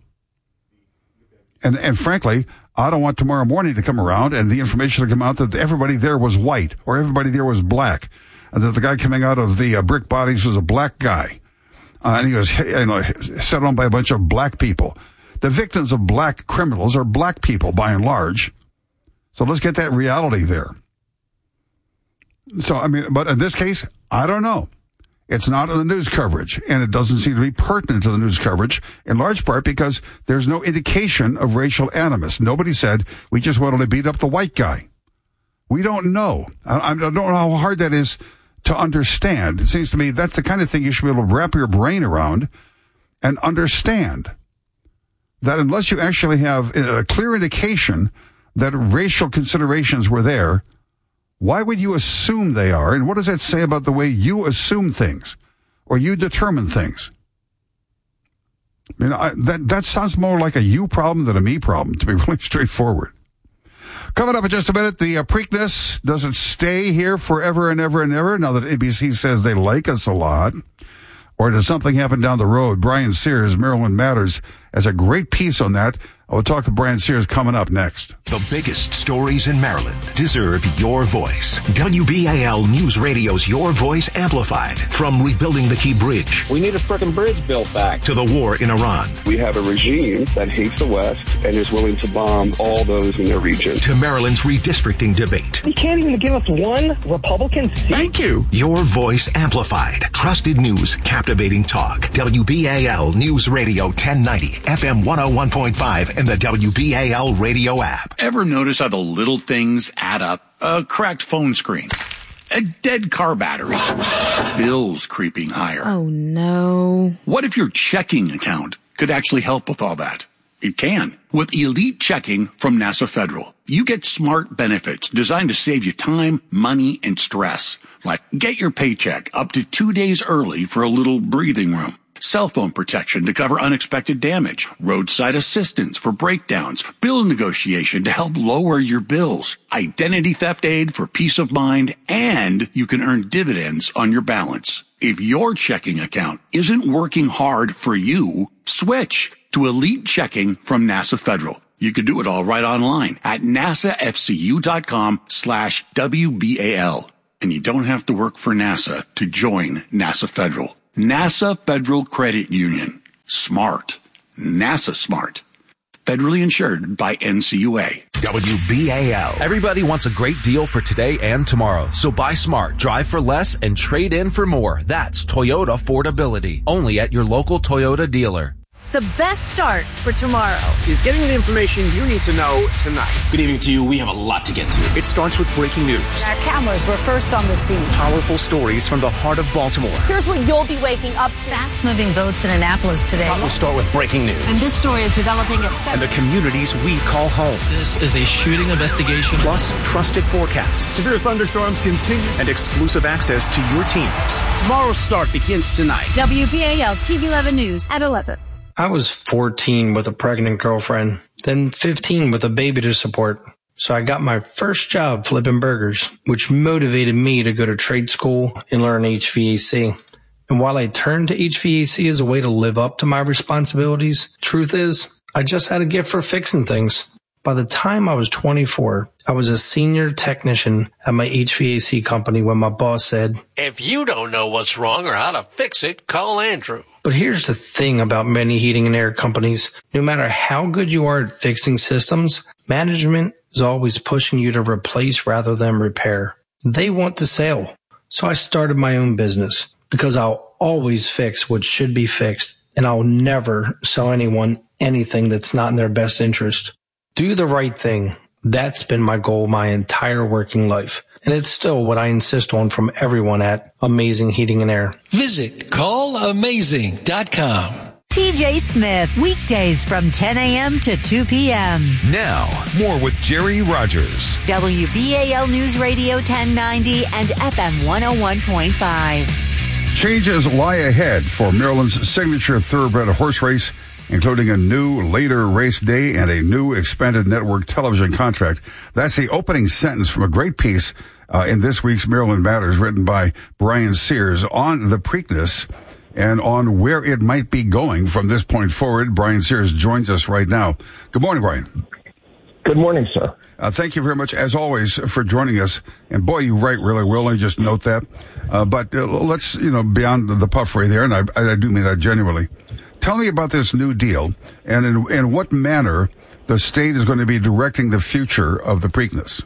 And, and frankly, I don't want tomorrow morning to come around and the information to come out that everybody there was white or everybody there was black. That the guy coming out of the uh, brick bodies was a black guy. Uh, and he was you know, set on by a bunch of black people. The victims of black criminals are black people by and large. So let's get that reality there. So, I mean, but in this case, I don't know. It's not in the news coverage, and it doesn't seem to be pertinent to the news coverage, in large part because there's no indication of racial animus. Nobody said, we just wanted to beat up the white guy. We don't know. I, I don't know how hard that is to understand. It seems to me that's the kind of thing you should be able to wrap your brain around and understand. That unless you actually have a clear indication that racial considerations were there, why would you assume they are? And what does that say about the way you assume things or you determine things? I mean, I, that, that sounds more like a you problem than a me problem, to be really straightforward. Coming up in just a minute, the uh, Preakness doesn't stay here forever and ever and ever, now that A B C says they like us a lot. Or does something happen down the road? Brian Sears, Maryland Matters, has a great piece on that. I'll talk to Brian Sears coming up next. The biggest stories in Maryland deserve your voice. W B A L News Radio's Your Voice Amplified. From rebuilding the Key Bridge. We need a frickin' bridge built back. To the war in Iran. We have a regime that hates the West and is willing to bomb all those in their region. To Maryland's redistricting debate. You can't even give us one Republican seat. Thank you. Your Voice Amplified. Trusted news, captivating talk. W B A L News Radio ten ninety, F M one oh one point five. And the W B A L radio app. Ever notice how the little things add up? A cracked phone screen, a dead car battery, bills creeping higher. Oh, no. What if your checking account could actually help with all that? It can. With Elite Checking from NASA Federal, you get smart benefits designed to save you time, money, and stress. Like get your paycheck up to two days early for a little breathing room. Cell phone protection to cover unexpected damage, roadside assistance for breakdowns, bill negotiation to help lower your bills, identity theft aid for peace of mind, and you can earn dividends on your balance. If your checking account isn't working hard for you, switch to Elite Checking from NASA Federal. You can do it all right online at nasafcu.com slash WBAL. And you don't have to work for NASA to join NASA Federal. NASA Federal Credit Union. Smart. NASA smart. Federally insured by N C U A. W B A L. Everybody wants a great deal for today and tomorrow. So buy smart, drive for less, and trade in for more. That's Toyota Affordability. Only at your local Toyota dealer. The best start for tomorrow is getting the information you need to know tonight. Good evening to you. We have a lot to get to. It starts with breaking news. Our cameras were first on the scene. Powerful stories from the heart of Baltimore. Here's what you'll be waking up to. Fast-moving votes in Annapolis today. We'll start with breaking news. And this story is developing at and the communities we call home. This is a shooting investigation. Plus, trusted forecasts. Severe thunderstorms continue. And exclusive access to your teams. Tomorrow's start begins tonight. W B A L T V eleven News at eleven. I was fourteen with a pregnant girlfriend, then fifteen with a baby to support. So I got my first job flipping burgers, which motivated me to go to trade school and learn H V A C. And while I turned to H V A C as a way to live up to my responsibilities, truth is, I just had a gift for fixing things. By the time I was twenty-four, I was a senior technician at my H V A C company when my boss said, "If you don't know what's wrong or how to fix it, call Andrew." But here's the thing about many heating and air companies. No matter how good you are at fixing systems, management is always pushing you to replace rather than repair. They want the sale. So I started my own business because I'll always fix what should be fixed, and I'll never sell anyone anything that's not in their best interest. Do the right thing. That's been my goal my entire working life. And it's still what I insist on from everyone at Amazing Heating and Air. Visit call amazing dot com. T J Smith, weekdays from ten a.m. to two p.m. Now, more with Jerry Rogers. W B A L News Radio ten ninety and F M one oh one point five. Changes lie ahead for Maryland's signature thoroughbred horse race, including a new later race day and a new expanded network television contract. That's the opening sentence from a great piece uh, in this week's Maryland Matters, written by Brian Sears on the Preakness and on where it might be going from this point forward. Brian Sears joins us right now. Good morning, Brian. Good morning, sir. Uh, thank you very much, as always, for joining us. And boy, you write really well. I just note that. Uh, but uh, let's, you know, beyond the, the puffery there, and I, I do mean that genuinely. Tell me about this new deal and in, in what manner the state is going to be directing the future of the Preakness.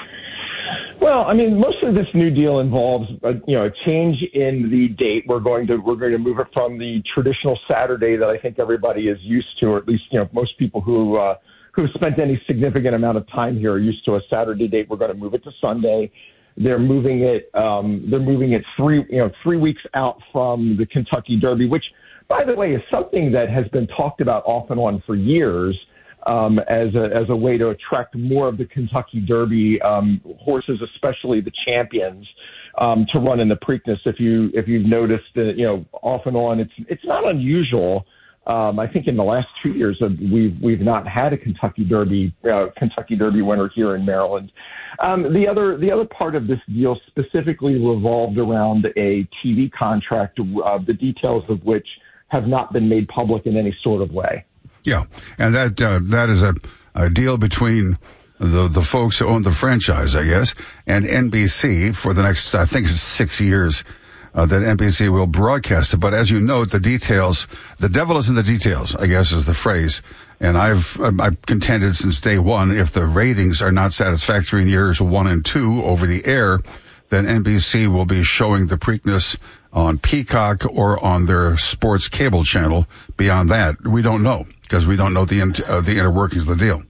Well, I mean, most of this new deal involves, a, you know, a change in the date. We're going to we're going to move it from the traditional Saturday that I think everybody is used to, or at least, you know, most people who uh, who have spent any significant amount of time here are used to a Saturday date. We're going to move it to Sunday. They're moving it. Um, they're moving it three, you know, three weeks out from the Kentucky Derby, which, by the way, is something that has been talked about off and on for years um, as a as a way to attract more of the Kentucky Derby um, horses, especially the champions, um, to run in the Preakness. If you if you've noticed, uh, you know, off and on, it's it's not unusual. Um, I think in the last two years uh, we've we've not had a Kentucky Derby uh, Kentucky Derby winner here in Maryland. Um, the other the other part of this deal specifically revolved around a T V contract, uh, the details of which have not been made public in any sort of way. Yeah, and that uh, that is a, a deal between the the folks who own the franchise, I guess, and N B C for the next, I think it's six years uh, that N B C will broadcast it. But as you note, the details, the devil is in the details, I guess is the phrase. And I've I've contended since day one, if the ratings are not satisfactory in years one and two over the air, then N B C will be showing the Preakness on Peacock or on their sports cable channel. Beyond that, we don't know, because we don't know the uh, the inner workings of the deal.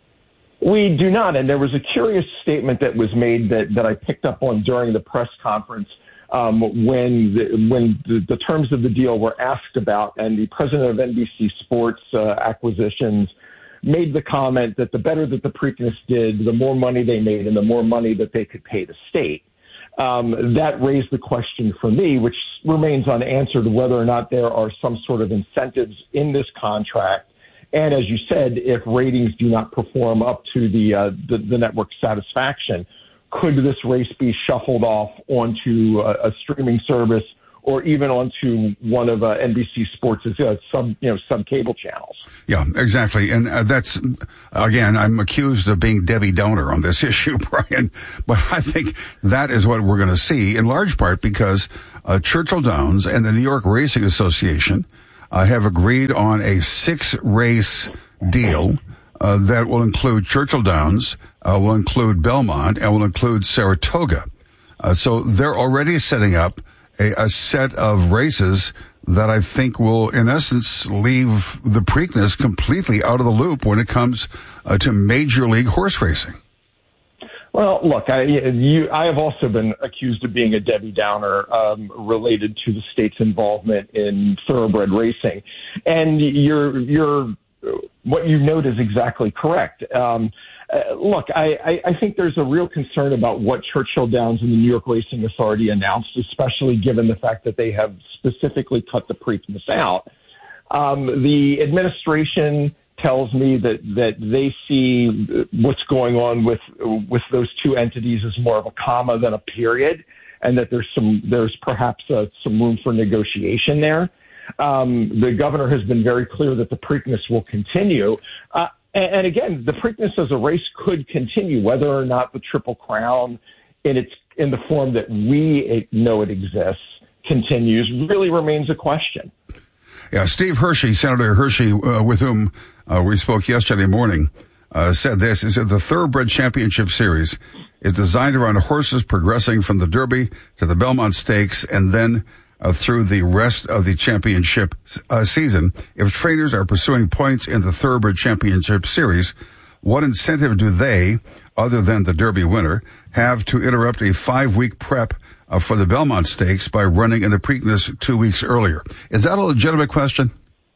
We do not, and there was a curious statement that was made that, that I picked up on during the press conference um, when the, when the, the terms of the deal were asked about, and the president of N B C Sports uh, Acquisitions made the comment that the better that the Preakness did, the more money they made and the more money that they could pay the state. Um, that raised the question for me, which remains unanswered, whether or not there are some sort of incentives in this contract. And as you said, if ratings do not perform up to the, uh, the, the network's satisfaction, could this race be shuffled off onto a, a streaming service or even onto one of uh, N B C Sports' uh, some you know some cable channels. Yeah, exactly. And uh, that's, again, I'm accused of being Debbie Downer on this issue, Brian, but I think that is what we're going to see in large part because uh, Churchill Downs and the New York Racing Association uh, have agreed on a six race deal uh, that will include Churchill Downs, uh, will include Belmont, and will include Saratoga. Uh, so they're already setting up a, a set of races that I think will, in essence, leave the Preakness completely out of the loop when it comes uh, to major league horse racing. Well, look, I, you, I have also been accused of being a Debbie Downer um, related to the state's involvement in thoroughbred racing, and you're, you're, what you note is exactly correct. Um, Uh, look, I, I, I think there's a real concern about what Churchill Downs and the New York Racing Authority announced, especially given the fact that they have specifically cut the Preakness out. Um, the administration tells me that, that they see what's going on with with those two entities as more of a comma than a period, and that there's some there's perhaps uh, some room for negotiation there. Um, the governor has been very clear that the Preakness will continue. Uh, And, and again, the Preakness as a race could continue, whether or not the Triple Crown, in its in the form that we know it exists, continues, really remains a question. Yeah, Steve Hershey, Senator Hershey, uh, with whom uh, we spoke yesterday morning, uh, said this. He said the Thoroughbred Championship Series is designed around horses progressing from the Derby to the Belmont Stakes and then Uh, through the rest of the championship uh, season. If trainers are pursuing points in the Thoroughbred Championship Series, what incentive do they, other than the Derby winner, have to interrupt a five-week prep uh, for the Belmont Stakes by running in the Preakness two weeks earlier? Is that a legitimate question?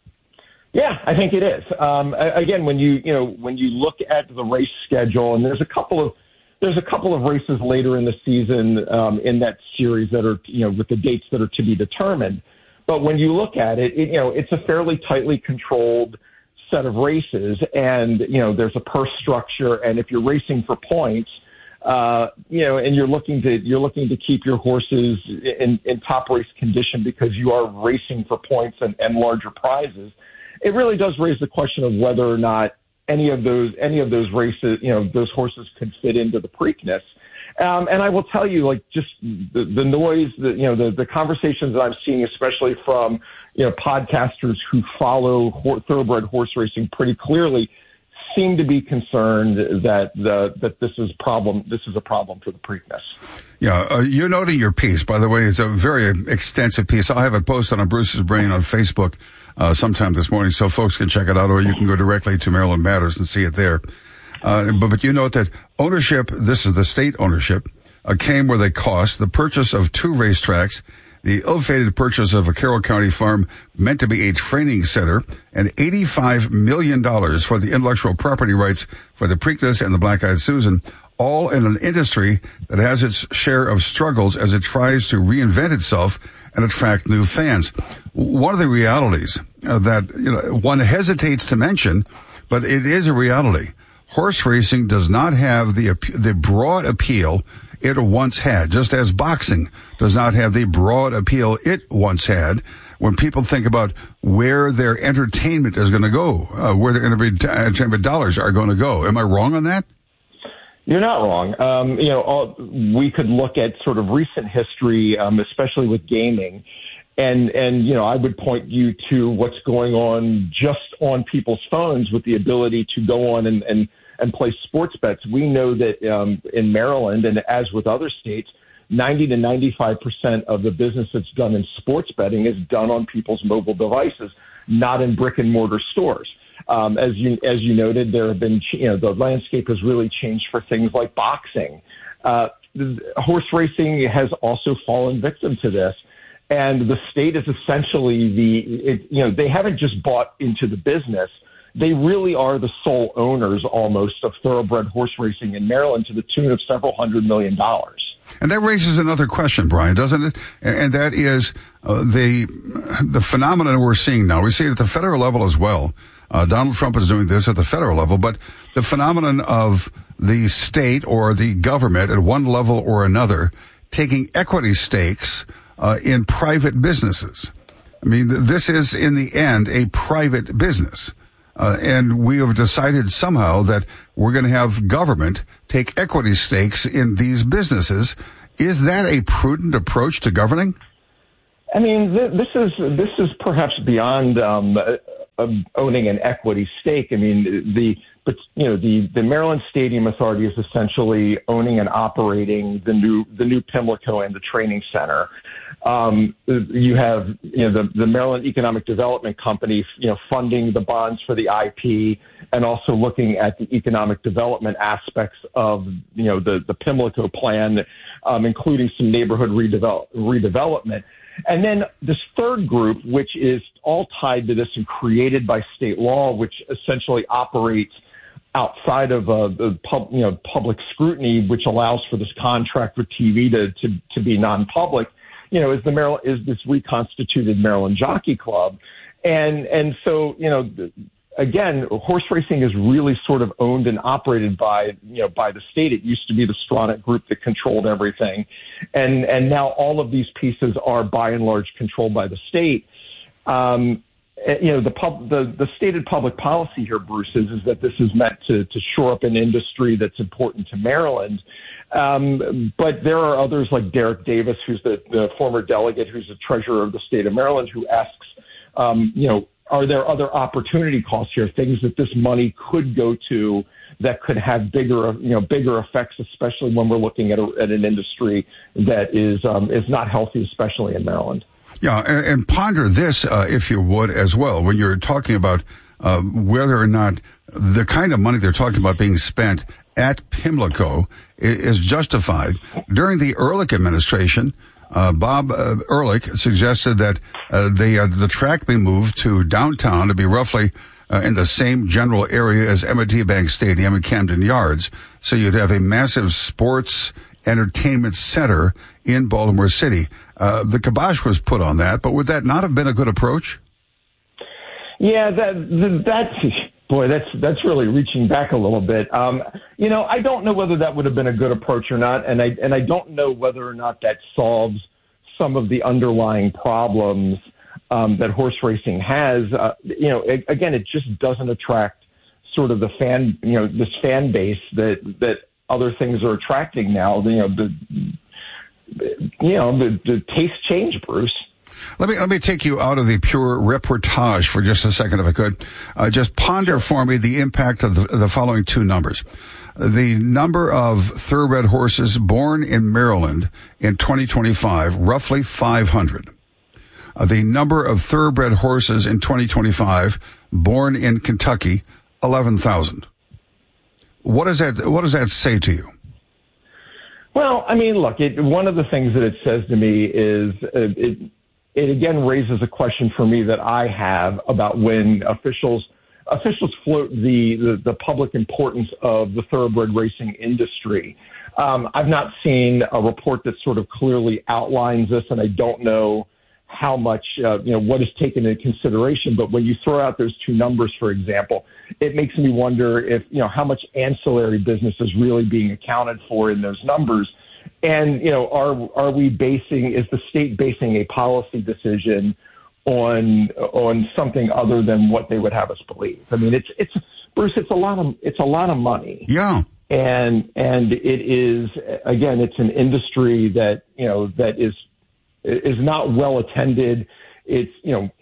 Yeah, I think it is. Um, again, when you you know when you look at the race schedule, and there's a couple of There's a couple of races later in the season um, in that series that are, you know, with the dates that are to be determined. But when you look at it, it, you know, it's a fairly tightly controlled set of races, and you know, there's a purse structure. And if you're racing for points, uh, you know, and you're looking to you're looking to keep your horses in, in top race condition because you are racing for points and, and larger prizes, it really does raise the question of whether or not any of those, any of those races, you know, those horses could fit into the Preakness. Um, and I will tell you, like, just the, the noise, the, you know, the, the conversations that I'm seeing, especially from, you know, podcasters who follow ho- thoroughbred horse racing pretty clearly, seem to be concerned that the, that this is problem, this is a problem for the Preakness. Yeah, uh, you noted your piece, by the way. It's a very extensive piece. I'll have it posted on Bruce's Brain on Facebook uh, sometime this morning so folks can check it out, or you can go directly to Maryland Matters and see it there. Uh, but, but you note that ownership, this is the state ownership, uh, came where they cost. The purchase of two racetracks, the ill-fated purchase of a Carroll County farm meant to be a training center, and eighty-five million dollars for the intellectual property rights for the Preakness and the Black-Eyed Susan, all in an industry that has its share of struggles as it tries to reinvent itself and attract new fans. One of the realities uh, that you know, one hesitates to mention, but it is a reality. Horse racing does not have the the broad appeal it once had, just as boxing does not have the broad appeal it once had. When people think about where their entertainment is going to go, uh, where their entertainment dollars are going to go. Am I wrong on that? You're not wrong. Um, you know, all, we could look at sort of recent history, um, especially with gaming, and and you know, I would point you to what's going on just on people's phones with the ability to go on and and, and play sports bets. We know that um, in Maryland, and as with other states, ninety to ninety-five percent of the business that's done in sports betting is done on people's mobile devices, not in brick and mortar stores. Um, as you as you noted, there have been, you know, the landscape has really changed for things like boxing. Uh, horse racing has also fallen victim to this, and the state is essentially the, it, you know, they haven't just bought into the business; they really are the sole owners almost of thoroughbred horse racing in Maryland to the tune of several hundred million dollars. And that raises another question, Brian, doesn't it? And that is uh, the the phenomenon we're seeing now. We see it at the federal level as well. Uh, Donald Trump is doing this at the federal level, but the phenomenon of the state or the government at one level or another taking equity stakes uh, in private businesses. I mean, th- this is in the end a private business. Uh, and we have decided somehow that we're going to have government take equity stakes in these businesses. Is that a prudent approach to governing? I mean, th- this is this is perhaps beyond um, uh, owning an equity stake. I mean, the but you know the, the Maryland Stadium Authority is essentially owning and operating the new the new Pimlico and the training center. Um, you have you know the, the Maryland Economic Development Company, you know, funding the bonds for the I P and also looking at the economic development aspects of you know the the Pimlico plan, um, including some neighborhood redevelop, redevelopment. And then this third group, which is all tied to this and created by state law, which essentially operates outside of uh, the pub, you know, public scrutiny, which allows for this contract with T V to, to, to be non-public, you know, is the Maryland, is this reconstituted Maryland Jockey Club. And, and so, you know, again, horse racing is really sort of owned and operated by, you know, by the state. It used to be the Stronach Group that controlled everything. And, and now all of these pieces are by and large controlled by the state. Um, you know, the pub, the, the stated public policy here, Bruce, is, is that this is meant to, to shore up an industry that's important to Maryland. Um, but there are others like Derek Davis, who's the, the former delegate, who's the treasurer of the state of Maryland, who asks, um, you know, are there other opportunity costs here, things that this money could go to that could have bigger, you know, bigger effects, especially when we're looking at, a, at an industry that is um, is not healthy, especially in Maryland. Yeah, and, and ponder this, uh, if you would, as well, when you're talking about uh, whether or not the kind of money they're talking about being spent at Pimlico is justified. During the Ehrlich administration, uh, Bob uh, Ehrlich suggested that uh, the uh, the track be moved to downtown to be roughly uh, in the same general area as M and T Bank Stadium and Camden Yards. So you'd have a massive sports entertainment center in Baltimore City. Uh, the kibosh was put on that, but would that not have been a good approach? Yeah, that that's boy, that's that's really reaching back a little bit. Um, you know, I don't know whether that would have been a good approach or not, and I and I don't know whether or not that solves some of the underlying problems um, that horse racing has. Uh, you know, it, again, it just doesn't attract sort of the fan, you know, this fan base that that other things are attracting now. You know, the you know the, the taste change, Bruce. Let me let me take you out of the pure reportage for just a second, if I could. Uh, just ponder for me the impact of the, the following two numbers. The number of thoroughbred horses born in Maryland in twenty twenty-five, roughly five hundred. Uh, the number of thoroughbred horses in twenty twenty-five born in Kentucky, eleven thousand. What does that What does that say to you? Well, I mean, look, it, one of the things that it says to me is uh, it. It again raises a question for me that I have about when officials officials float the, the, the public importance of the thoroughbred racing industry. Um, I've not seen a report that sort of clearly outlines this, and I don't know how much, uh, you know, what is taken into consideration. But when you throw out those two numbers, for example, it makes me wonder if, you know, how much ancillary business is really being accounted for in those numbers. And, you know, are are we basing, is the state basing a policy decision on on something other than what they would have us believe? I mean, it's it's Bruce, it's a lot of it's a lot of money. Yeah. And and it is, again, it's an industry that, you know, that is is not well attended. It's, you know,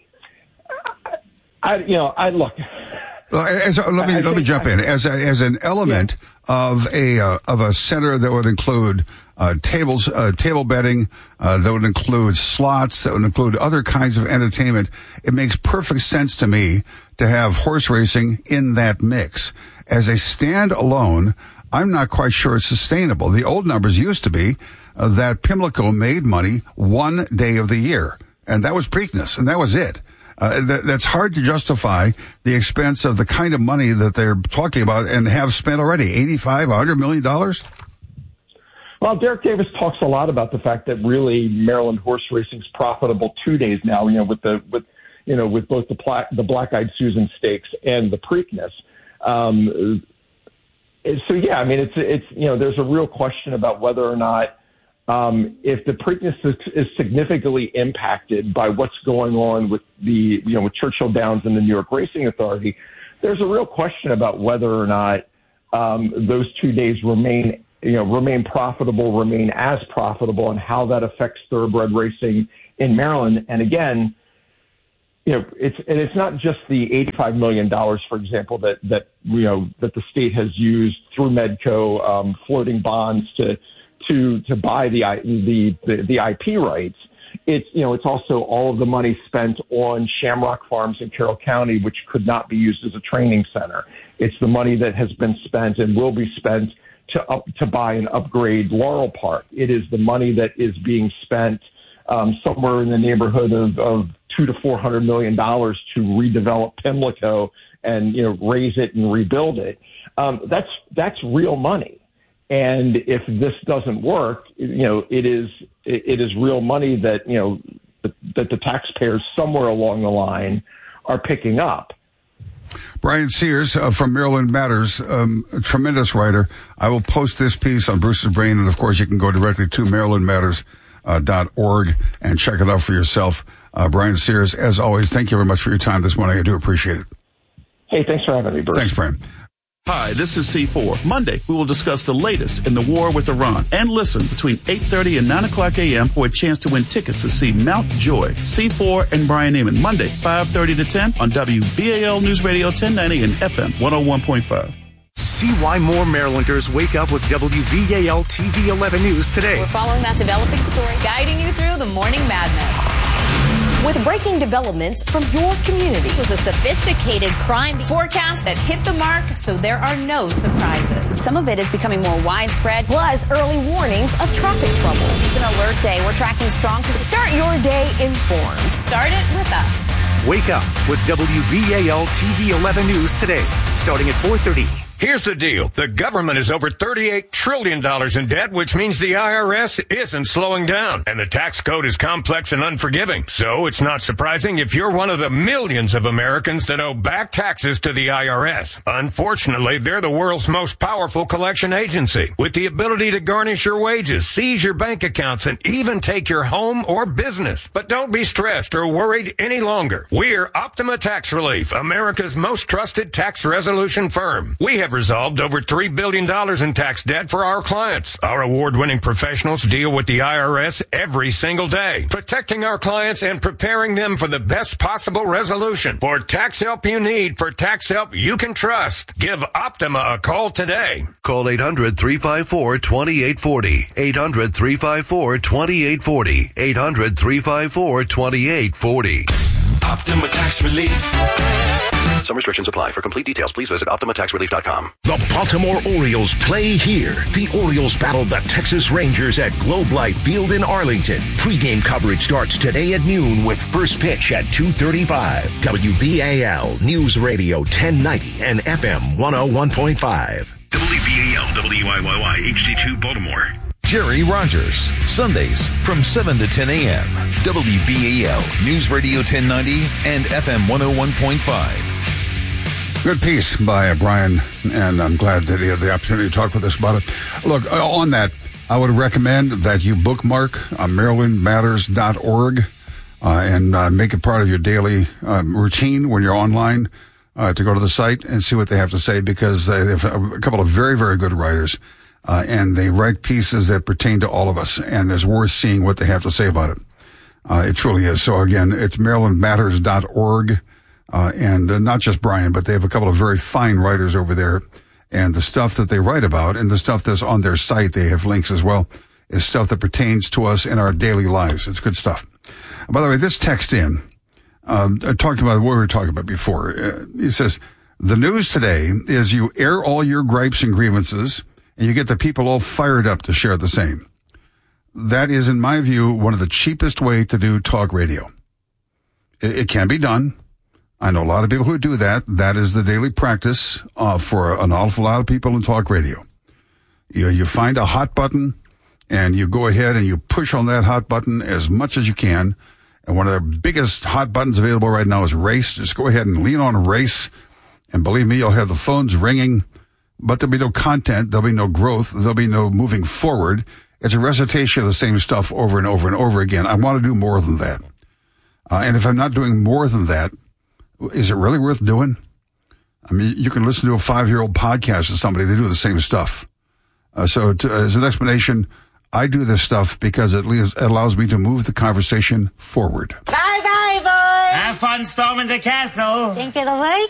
I you know, I look. Well, as, let me I let me jump I, in as a, as an element yeah. of a uh, of a center that would include uh, tables, uh, table betting, uh, that would include slots, that would include other kinds of entertainment. It makes perfect sense to me to have horse racing in that mix. As a standalone, I'm not quite sure it's sustainable. The old numbers used to be uh, that Pimlico made money one day of the year, and that was Preakness, and that was it. Uh, that, that's hard to justify the expense of the kind of money that they're talking about and have spent already, eighty-five, one hundred million dollars? Well, Derek Davis talks a lot about the fact that really Maryland horse racing is profitable two days now, you know, with the, with, you know, with both the, pla- the Black-Eyed Susan Stakes and the Preakness. Um, so, yeah, I mean, it's, it's, you know, there's a real question about whether or not, Um, if the Preakness is, is significantly impacted by what's going on with the, you know, with Churchill Downs and the New York Racing Authority, there's a real question about whether or not um, those two days remain, you know, remain profitable, remain as profitable, and how that affects thoroughbred racing in Maryland. And again, you know, it's and it's not just the eighty-five million dollars, for example, that that you know that the state has used through Medco um, floating bonds to. to to buy the the the, the I P rights. It's you know it's also all of the money spent on Shamrock Farms in Carroll County, which could not be used as a training center. It's the money that has been spent and will be spent to up to buy and upgrade Laurel Park. It is the money that is being spent um, somewhere in the neighborhood of, of two to four hundred million dollars to redevelop Pimlico and you know raise it and rebuild it. Um, that's that's real money. And if this doesn't work, you know, it is it is real money that, you know, that, that the taxpayers somewhere along the line are picking up. Brian Sears uh, from Maryland Matters, um, a tremendous writer. I will post this piece on Bruce's Brain, and of course you can go directly to maryland matters dot org and check it out for yourself. Uh, Brian Sears, as always, thank you very much for your time this morning. I do appreciate it. Hey, thanks for having me, Bruce. Thanks, Brian. Hi, this is C four. Monday, we will discuss the latest in the war with Iran and listen between eight thirty and nine o'clock a.m. for a chance to win tickets to see Mount Joy, C four, and Brian Neiman. Monday, five thirty to ten on W B A L News Radio ten ninety and F M one oh one point five. See why more Marylanders wake up with W B A L T V eleven News today. We're following that developing story, guiding you through the morning madness. With breaking developments from your community. It was a sophisticated crime forecast that hit the mark, so there are no surprises. Some of it is becoming more widespread, plus early warnings of traffic trouble. It's an alert day. We're tracking strong to start your day informed. Start it with us. Wake up with W B A L T V eleven News today, starting at four thirty. Here's the deal. The government is over thirty-eight trillion dollars in debt, which means the I R S isn't slowing down. And the tax code is complex and unforgiving. So it's not surprising if you're one of the millions of Americans that owe back taxes to the I R S. Unfortunately, they're the world's most powerful collection agency, with the ability to garnish your wages, seize your bank accounts, and even take your home or business. But don't be stressed or worried any longer. We're Optima Tax Relief, America's most trusted tax resolution firm. We have resolved over three billion dollars in tax debt for our clients. Our award-winning professionals deal with the I R S every single day, protecting our clients and preparing them for the best possible resolution. For tax help you need, for tax help you can trust, give Optima a call today. Call eight hundred, three five four, two eight four zero. eight hundred, three five four, two eight four zero. eight hundred, three five four, two eight four zero. Optima Tax Relief. Some restrictions apply. For complete details, please visit optima tax relief dot com. The Baltimore Orioles play here. The Orioles battle the Texas Rangers at Globe Life Field in Arlington. Pre-game coverage starts today at noon with first pitch at two thirty-five. W B A L News Radio ten ninety and F M one oh one point five. W B A L W I Y Y H D two Baltimore. Jerry Rogers, Sundays from seven to ten a.m. W B A L News Radio ten ninety and F M one oh one point five. Good piece by Brian, and I'm glad that he had the opportunity to talk with us about it. Look, on that, I would recommend that you bookmark uh, maryland matters dot org uh, and uh, make it part of your daily um, routine when you're online uh, to go to the site and see what they have to say, because they have a couple of very, very good writers, uh, and they write pieces that pertain to all of us, and it's worth seeing what they have to say about it. Uh, it truly is. So, again, it's maryland matters dot org. Uh, and uh, not just Brian, but they have a couple of very fine writers over there. And the stuff that they write about and the stuff that's on their site, they have links as well, is stuff that pertains to us in our daily lives. It's good stuff. By the way, this text in, um, talking about what we were talking about before. Uh, it says, the news today is you air all your gripes and grievances and you get the people all fired up to share the same. That is, in my view, one of the cheapest way to do talk radio. It, it can be done. I know a lot of people who do that. That is the daily practice uh, for an awful lot of people in talk radio. You, you find a hot button, and you go ahead and you push on that hot button as much as you can. And one of the biggest hot buttons available right now is race. Just go ahead and lean on race. And believe me, you'll have the phones ringing, but there'll be no content. There'll be no growth. There'll be no moving forward. It's a recitation of the same stuff over and over and over again. I want to do more than that. Uh, and if I'm not doing more than that, is it really worth doing? I mean, you can listen to a five-year-old podcast of somebody. They do the same stuff. Uh, so to, as an explanation, I do this stuff because it, leaves, it allows me to move the conversation forward. Bye-bye, boys. Have fun storming the castle. Think it'll work?